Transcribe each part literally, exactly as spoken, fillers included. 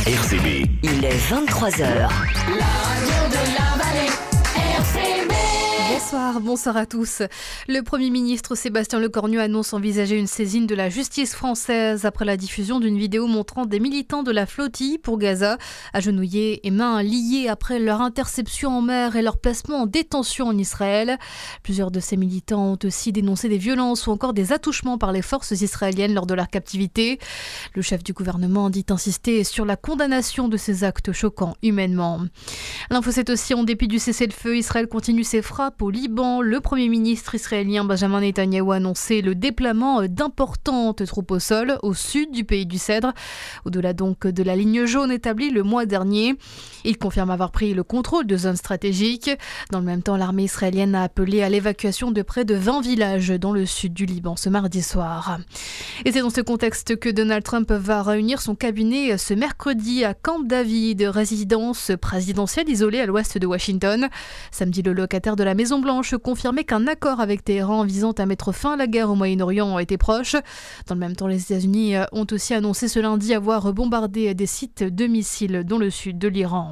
R C B. Il est vingt-trois heures. La radio de la vallée, R C B. Bonsoir, bonsoir à tous. Le Premier ministre Sébastien Lecornu annonce envisager une saisine de la justice française après la diffusion d'une vidéo montrant des militants de la flottille pour Gaza, agenouillés et mains liées après leur interception en mer et leur placement en détention en Israël. Plusieurs de ces militants ont aussi dénoncé des violences ou encore des attouchements par les forces israéliennes lors de leur captivité. Le chef du gouvernement dit insister sur la condamnation de ces actes choquants humainement. L'info, c'est aussi en dépit du cessez-le-feu, Israël continue ses frappes au Liban. Le Premier ministre israélien Benjamin Netanyahou a annoncé le déploiement d'importantes troupes au sol au sud du pays du Cèdre, au-delà donc de la ligne jaune établie le mois dernier. Il confirme avoir pris le contrôle de zones stratégiques. Dans le même temps, l'armée israélienne a appelé à l'évacuation de près de vingt villages dans le sud du Liban ce mardi soir. Et c'est dans ce contexte que Donald Trump va réunir son cabinet ce mercredi à Camp David, résidence présidentielle isolée à l'ouest de Washington. Samedi, le locataire de la Maison-Blanche confirmait qu'un accord avec Téhéran visant à mettre fin à la guerre au Moyen-Orient était proche. Dans le même temps, les États-Unis ont aussi annoncé ce lundi avoir bombardé des sites de missiles dans le sud de l'Iran.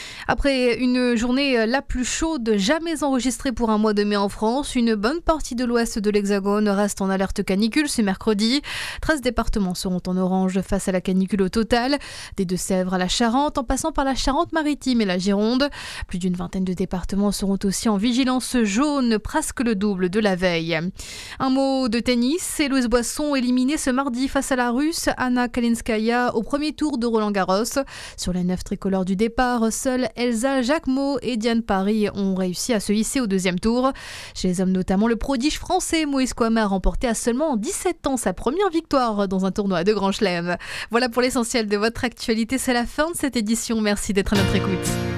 Après une journée la plus chaude jamais enregistrée pour un mois de mai en France, une bonne partie de l'ouest de l'Hexagone reste en alerte canicule ce mercredi. treize départements seront en orange face à la canicule au total, des Deux-Sèvres à la Charente, en passant par la Charente-Maritime et la Gironde. Plus d'une vingtaine de départements seront aussi en vigilance jaune, presque le double de la veille. Un mot de tennis, Héloïse Boisson éliminée ce mardi face à la Russe Anna Kalinskaya au premier tour de Roland-Garros. Sur les neuf tricolores du départ, seuls Elsa Jacquemot et Diane Paris ont réussi à se hisser au deuxième tour. Chez les hommes notamment, le prodige français Moïse Kouame a remporté à seulement dix-sept ans sa première victoire dans un tournoi de Grand Chelem. Voilà pour l'essentiel de votre actualité, c'est la fin de cette édition. Merci d'être à notre écoute.